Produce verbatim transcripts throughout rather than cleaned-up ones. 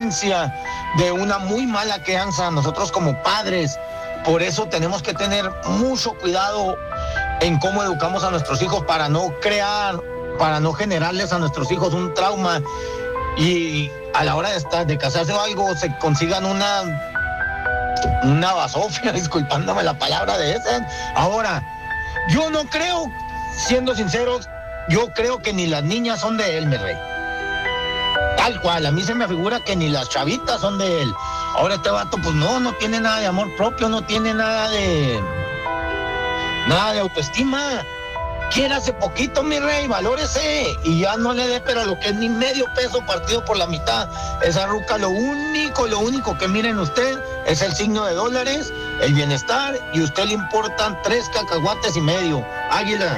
consecuencia de una muy mala crianza nosotros como padres. Por eso tenemos que tener mucho cuidado en cómo educamos a nuestros hijos para no crear, para no generarles a nuestros hijos un trauma y a la hora de estar, de casarse o algo, se consigan una, una basofia, disculpándome la palabra de esa. Ahora, yo no creo, siendo sinceros, yo creo que ni las niñas son de él, mi rey. Tal cual, a mí se me figura que ni las chavitas son de él. Ahora este vato, pues no, no tiene nada de amor propio, no tiene nada de... nada de autoestima. Quiérase poquito, mi rey, valórese. Y ya no le dé, pero lo que es ni medio peso partido por la mitad. Esa ruca, lo único, lo único que miren usted es el signo de dólares, el bienestar, y a usted le importan tres cacahuates y medio. Águila.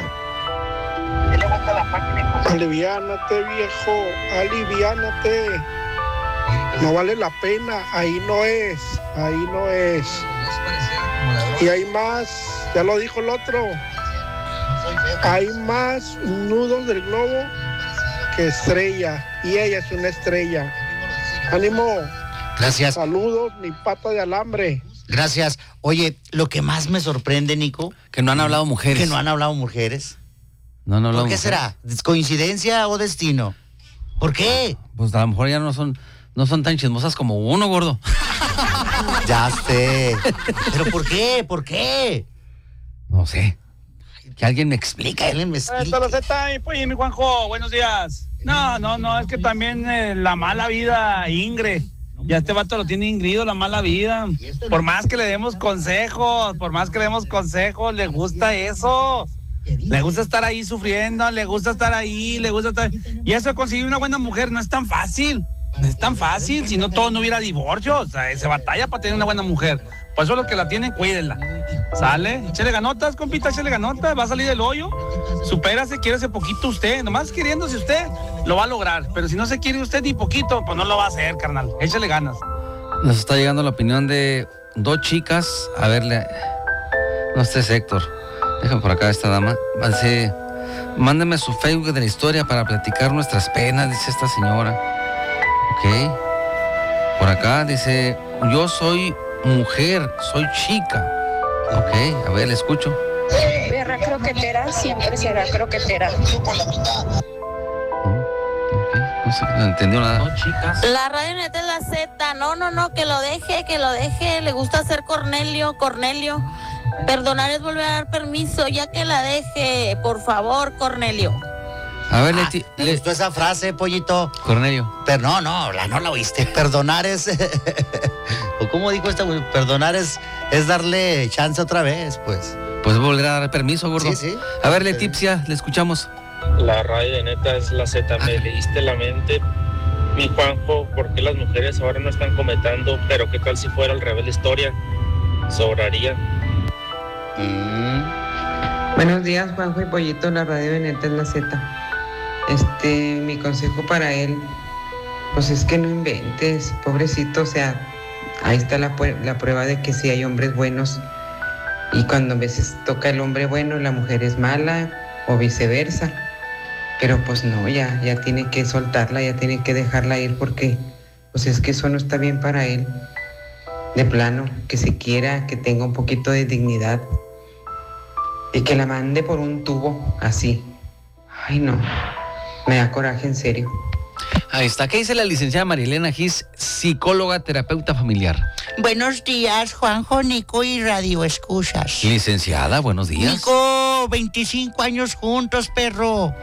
Aliviánate, viejo, aliviánate. No vale la pena, ahí no es, ahí no es. Y hay más, ya lo dijo el otro, hay más nudos del globo que estrella, y ella es una estrella. Ánimo. Gracias. Saludos, mi pata de alambre. Gracias. Oye, lo que más me sorprende, Nico, que no han hablado mujeres. Que no han hablado mujeres. No, no, ¿Por qué mujeres. será? ¿Coincidencia o destino? ¿Por qué? Pues a lo mejor ya no son, no son tan chismosas como uno, gordo. Ya sé. ¿Pero por qué? ¿Por qué? No sé. Que alguien me explique, alguien me explique. Esto lo Z, pues, mi Juanjo, buenos días. No, no, no, es que también eh, la mala vida ingre. Ya este vato lo tiene ingrido, la mala vida. Por más que le demos consejos, por más que le demos consejos, le gusta eso. Le gusta estar ahí sufriendo, le gusta estar ahí, le gusta estar... Y eso de conseguir una buena mujer no es tan fácil. No es tan fácil, si no todo no hubiera divorcio. O sea, se batalla para tener una buena mujer. Por eso los que la tienen, cuídenla. ¿Sale? Échale ganotas, compita, échale ganotas. Va a salir del hoyo. Supérase, quiérese poquito usted. Nomás queriéndose usted, lo va a lograr. Pero si no se quiere usted ni poquito, pues no lo va a hacer, carnal. Échale ganas. Nos está llegando la opinión de dos chicas. A verle... No, este es Héctor. Déjame por acá esta dama. Dice, mándeme su Facebook de la historia para platicar nuestras penas, dice esta señora. Ok. Por acá dice, yo soy mujer, soy chica. Ok, a ver, le escucho. Perra croquetera siempre será croquetera. No sé, no entendió nada. No, chicas. La radio neta es la Z. No, no, no, que lo deje, que lo deje. Le gusta hacer Cornelio, Cornelio. Perdonar es volver a dar permiso, ya que la deje, por favor, Cornelio. A ver, ah, Leti, ¿te le... gustó esa frase, pollito? Cornelio. Pero no, no, la, no la oíste. Perdonar es... ¿O cómo dijo esta güey? Perdonar es, es darle chance otra vez, pues. Pues volver a dar permiso, gordo. Sí, sí. A ver, Letipsia, le escuchamos. La radio de neta es la Z, me leíste la mente. Mi Juanjo, ¿por qué las mujeres ahora no están comentando? Pero qué tal si fuera al revés la historia. Sobraría. Mm. Buenos días, Juanjo y Pollito, la radio de neta es la Z. Este, mi consejo para él, pues es que no inventes, pobrecito, o sea, ahí está la, la prueba de que sí hay hombres buenos, y cuando a veces toca el hombre bueno, la mujer es mala, o viceversa, pero pues no, ya, ya tiene que soltarla, ya tiene que dejarla ir, porque pues es que eso no está bien para él, de plano, que se quiera, que tenga un poquito de dignidad, y que la mande por un tubo, así. Ay, no, me da coraje, en serio. Ahí está. ¿Qué dice la licenciada Marilena Gis, psicóloga, terapeuta familiar? Buenos días, Juanjo, Nico y Radio Escuchas. Licenciada, buenos días. Nico, veinticinco años juntos, perro.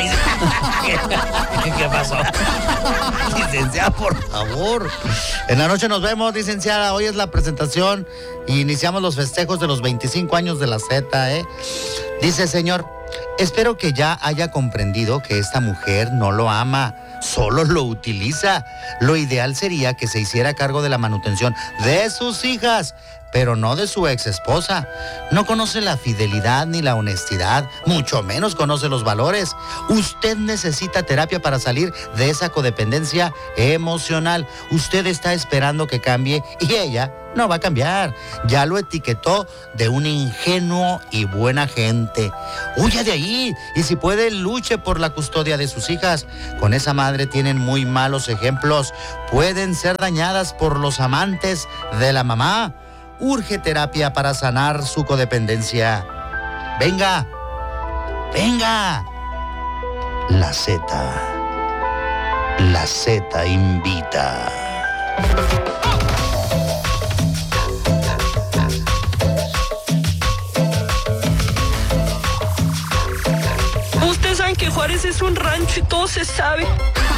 ¿Qué pasó? Licenciada, por favor. En la noche nos vemos, licenciada. Hoy es la presentación y iniciamos los festejos de los veinticinco años de la Z, ¿eh? Dice, señor, espero que ya haya comprendido que esta mujer no lo ama, solo lo utiliza. Lo ideal sería que se hiciera cargo de la manutención de sus hijas, pero no de su ex esposa. No conoce la fidelidad ni la honestidad, mucho menos conoce los valores. Usted necesita terapia para salir de esa codependencia emocional. Usted está esperando que cambie y ella no va a cambiar. Ya lo etiquetó de un ingenuo y buena gente. Huya de ahí y si puede, luche por la custodia de sus hijas. Con esa madre tienen muy malos ejemplos. Pueden ser dañadas por los amantes de la mamá. Urge terapia para sanar su codependencia. Venga, venga. La Z. La Z invita. Ustedes saben que Juárez es un rancho y todo se sabe.